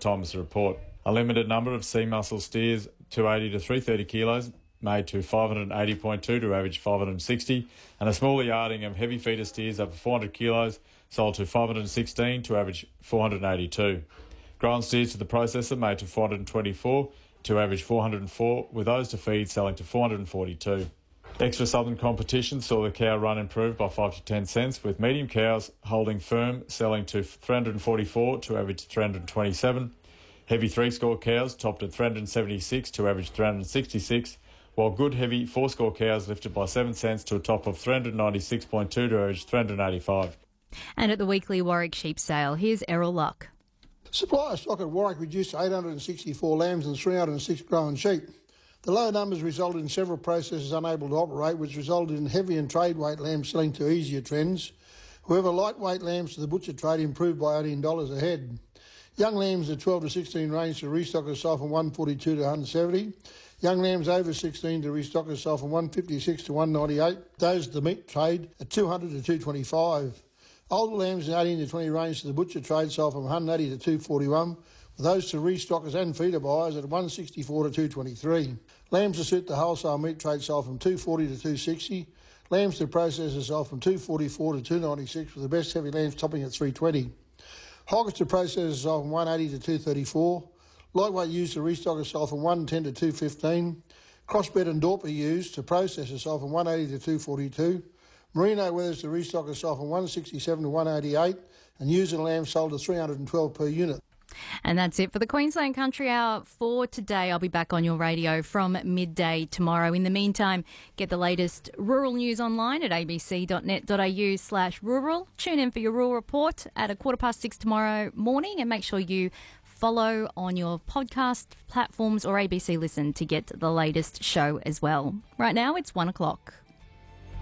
time of the report. A limited number of sea mussel steers 280 to 330 kilos made to 580.2 to average 560, and a smaller yarding of heavy feeder steers up to 400 kilos sold to 516 to average 482. Grown steers to the processor made to 424 to average 404, with those to feed selling to 442. Extra Southern competition saw the cow run improve by 5 to 10 cents, with medium cows holding firm selling to 344 to average 327. Heavy 3-score cows topped at 376 to average 366, while good heavy 4-score cows lifted by 7 cents to a top of 396.2 to average 385. And at the weekly Warwick sheep sale, here's Errol Luck. Supply of stock at Warwick reduced to 864 lambs and 306 growing sheep. The low numbers resulted in several processors unable to operate, which resulted in heavy and trade weight lambs selling to easier trends. However, lightweight lambs to the butcher trade improved by $18 a head. Young lambs at 12 to 16 range to restockers sold from 142 to 170. Young lambs over 16 to restockers sold from 156 to 198. Those to the meat trade at 200 to 225. Older lambs in 18 to 20 range to the butcher trade sold from 180 to 241, with those to restockers and feeder buyers at 164 to 223. Lambs to suit the wholesale meat trade sold from 240 to 260. Lambs to processors sold from 244 to 296, with the best heavy lambs topping at 320. Hoggers to processors sold from 180 to 234. Lightweight used to restockers sold from 110 to 215. Crossbred and Dorper used to processors sold from 180 to 242. Merino wethers to restockers sold from 167 to 188, and ewes and lambs sold to 312 per unit. And that's it for the Queensland Country Hour for today. I'll be back on your radio from midday tomorrow. In the meantime, get the latest rural news online at abc.net.au/rural. Tune in for your rural report at 6:15 tomorrow morning, and make sure you follow on your podcast platforms or ABC Listen to get the latest show as well. Right now, it's 1 o'clock.